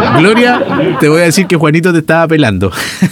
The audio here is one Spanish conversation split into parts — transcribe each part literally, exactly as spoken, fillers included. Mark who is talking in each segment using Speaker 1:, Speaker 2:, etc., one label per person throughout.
Speaker 1: Gloria, te voy a decir que Juanito te estaba pelando.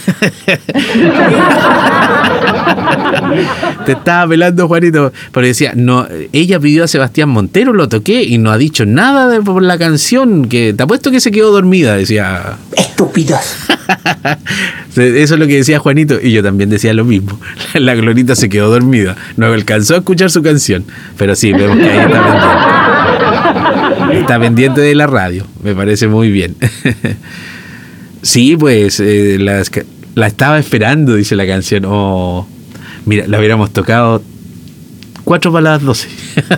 Speaker 1: Te estaba pelando, Juanito. Pero decía, no, ella pidió a Sebastián Montero, lo toqué y no ha dicho nada de, por la canción. Que te apuesto que se quedó dormida, decía.
Speaker 2: Estúpidos.
Speaker 1: Eso es lo que decía Juanito. Y yo también decía lo mismo. La Glorita se quedó dormida. No alcanzó a escuchar su canción. Pero sí, vemos que ahí está pendiente. Está pendiente de la radio. Me parece muy bien. Sí, pues eh, la, la estaba esperando, dice la canción. Oh, mira, la hubiéramos tocado cuatro para las doce.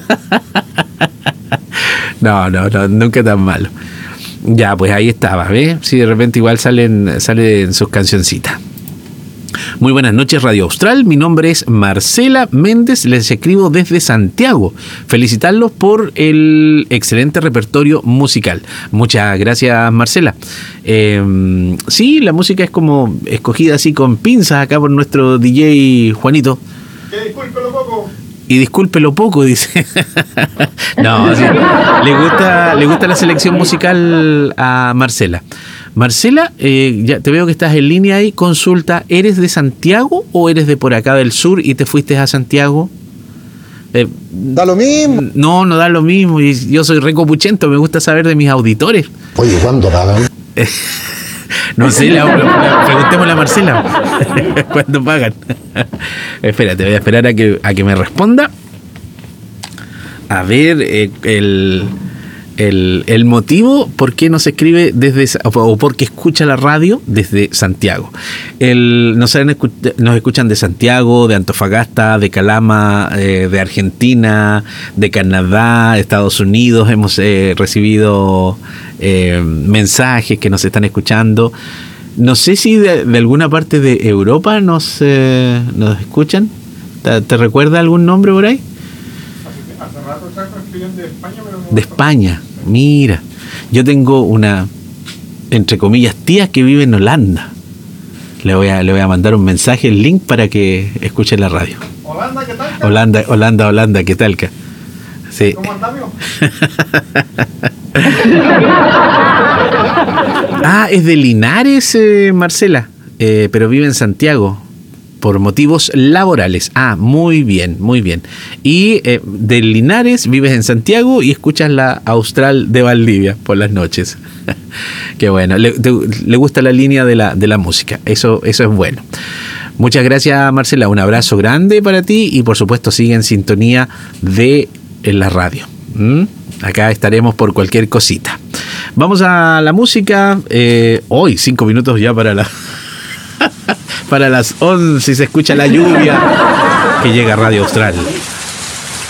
Speaker 1: No, no, no, nunca tan malo. Ya, pues ahí estaba, ¿ves? Sí, de repente igual salen, salen sus cancioncitas. Muy buenas noches, Radio Austral. Mi nombre es Marcela Méndez. Les escribo desde Santiago. Felicitarlos por el excelente repertorio musical. Muchas gracias, Marcela. Eh, sí, la música es como escogida así con pinzas acá por nuestro D J Juanito.
Speaker 3: Que disculpe lo poco.
Speaker 1: Y disculpe lo poco, dice. No, sí, le gusta, le gusta la selección musical a Marcela. Marcela, eh, ya te veo que estás en línea ahí. Consulta, ¿eres de Santiago o eres de por acá del sur y te fuiste a Santiago? Eh,
Speaker 3: da lo mismo.
Speaker 1: No, no da lo mismo. Y yo soy recopuchento, me gusta saber de mis auditores.
Speaker 3: Oye, ¿cuándo pagan?
Speaker 1: No sé, la, la, preguntémosle a Marcela. ¿Cuándo pagan? Espérate, voy a esperar a que, a que me responda. A ver, eh, el... El, el motivo por qué nos escribe desde o por qué escucha la radio desde Santiago. El, nos, nos escuchan de Santiago, de Antofagasta, de Calama, eh, de Argentina, de Canadá, Estados Unidos. Hemos eh, recibido eh, mensajes que nos están escuchando. No sé si de, de alguna parte de Europa nos, eh, nos escuchan. ¿Te, ¿Te recuerda algún nombre por ahí?
Speaker 3: Hace rato están escribiendo de España, pero no.
Speaker 1: De España, mira. Yo tengo una, entre comillas, tía que vive en Holanda. Le voy a, le voy a mandar un mensaje, el link para que escuche la radio.
Speaker 3: Holanda, ¿qué tal?
Speaker 1: Holanda, Holanda, Holanda, ¿qué tal? Sí.
Speaker 3: ¿Cómo andamos?
Speaker 1: Ah, es de Linares, eh, Marcela, eh, pero vive en Santiago. Por motivos laborales. Ah, muy bien, muy bien. Y eh, de Linares vives en Santiago y escuchas la Austral de Valdivia por las noches. Qué bueno. Le, te, le gusta la línea de la, de la música. Eso, eso es bueno. Muchas gracias, Marcela. Un abrazo grande para ti y por supuesto sigue en sintonía de en la radio. ¿Mm? Acá estaremos por cualquier cosita. Vamos a la música. Eh, hoy, cinco minutos ya para la... Para las once se escucha la lluvia que llega a Radio Austral.